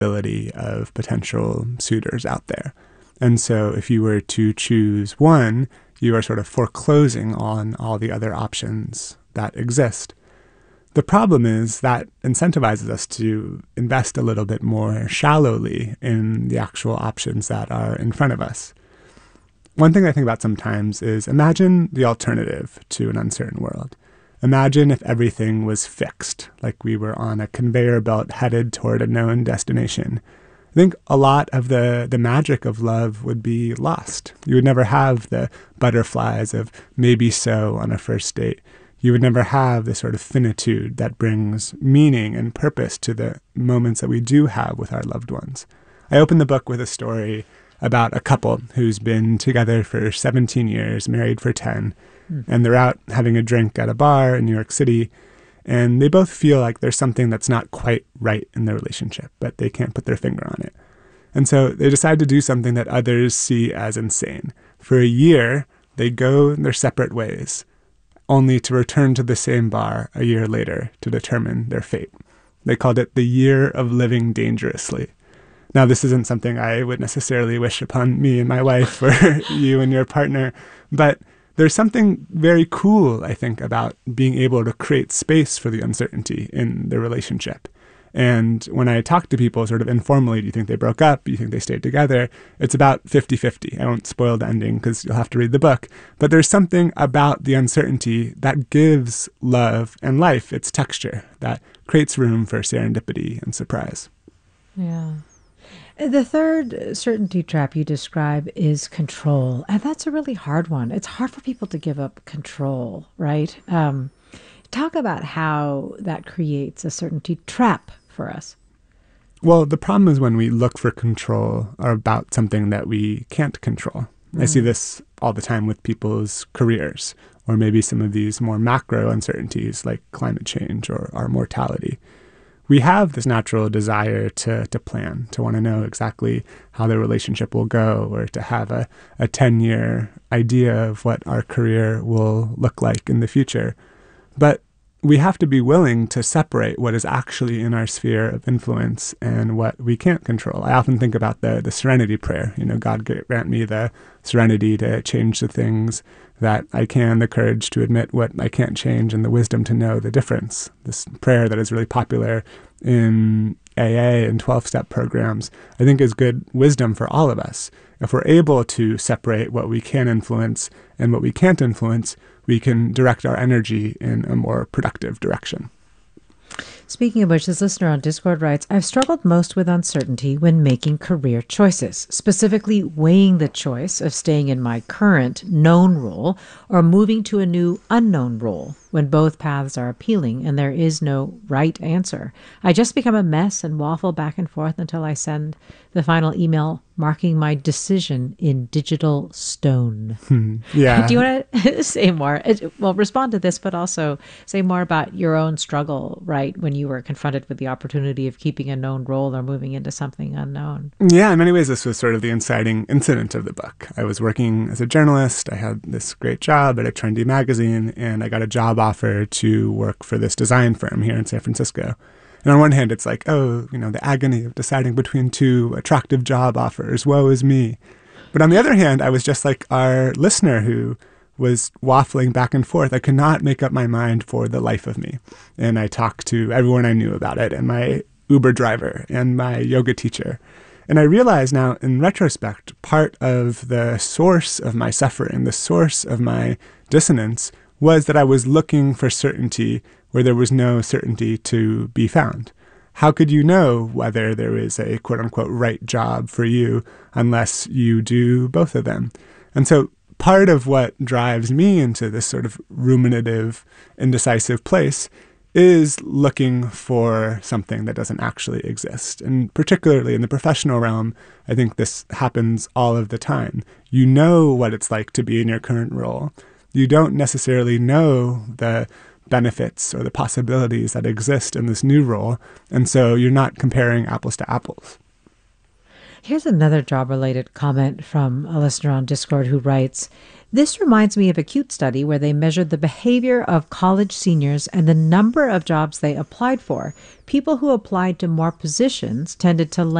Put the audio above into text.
ability of potential suitors out there. And so if you were to choose one, you are sort of foreclosing on all the other options that exist. The problem is that incentivizes us to invest a little bit more shallowly in the actual options that are in front of us. One thing I think about sometimes is imagine the alternative to an uncertain world. Imagine if everything was fixed, like we were on a conveyor belt headed toward a known destination. I think a lot of the magic of love would be lost. You would never have the butterflies of maybe so on a first date. You would never have the sort of finitude that brings meaning and purpose to the moments that we do have with our loved ones. I opened the book with a story about a couple who's been together for 17 years, married for 10, and they're out having a drink at a bar in New York City, and they both feel like there's something that's not quite right in their relationship, but they can't put their finger on it. And so they decide to do something that others see as insane. For a year, they go their separate ways, only to return to the same bar a year later to determine their fate. They called it the year of living dangerously. Now, this isn't something I would necessarily wish upon me and my wife or you and your partner, but there's something very cool, I think, about being able to create space for the uncertainty in the relationship. And when I talk to people sort of informally, do you think they broke up? Do you think they stayed together? It's about 50-50. I won't spoil the ending because you'll have to read the book. But there's something about the uncertainty that gives love and life its texture, that creates room for serendipity and surprise. Yeah. The third certainty trap you describe is control. And that's a really hard one. It's hard for people to give up control, right? Talk about how that creates a certainty trap for us. Well, the problem is when we look for control about something that we can't control. I see this all the time with people's careers, or maybe some of these more macro uncertainties like climate change or our mortality. We have this natural desire to plan, to want to know exactly how the relationship will go, or to have a 10-year idea of what our career will look like in the future. But we have to be willing to separate what is actually in our sphere of influence and what we can't control. I often think about the serenity prayer. God grant me the serenity to change the things that I can, the courage to admit what I can't change, and the wisdom to know the difference. This prayer that is really popular in AA and 12-step programs, I think is good wisdom for all of us. If we're able to separate what we can influence and what we can't influence, we can direct our energy in a more productive direction. Speaking of which, this listener on Discord writes, I've struggled most with uncertainty when making career choices, specifically weighing the choice of staying in my current known role or moving to a new unknown role when both paths are appealing and there is no right answer. I just become a mess and waffle back and forth until I send the final email marking my decision in digital stone. Yeah. Do you want to say more? Well, respond to this, but also say more about your own struggle, right, when you were confronted with the opportunity of keeping a known role or moving into something unknown. Yeah, in many ways, this was sort of the inciting incident of the book. I was working as a journalist. I had this great job at a trendy magazine, and I got a job offer to work for this design firm here in San Francisco. And on one hand, it's like, the agony of deciding between two attractive job offers. Woe is me. But on the other hand, I was just like our listener who was waffling back and forth. I could not make up my mind for the life of me. And I talked to everyone I knew about it, and my Uber driver and my yoga teacher. And I realize now, in retrospect, part of the source of my suffering, the source of my dissonance, was that I was looking for certainty where there was no certainty to be found. How could you know whether there is a quote-unquote right job for you unless you do both of them? And so part of what drives me into this sort of ruminative, indecisive place is looking for something that doesn't actually exist. And particularly in the professional realm, I think this happens all of the time. You know what it's like to be in your current role. You don't necessarily know the benefits or the possibilities that exist in this new role. And so you're not comparing apples to apples. Here's another job-related comment from a listener on Discord who writes, "This reminds me of a cute study where they measured the behavior of college seniors and the number of jobs they applied for. People who applied to more positions tended to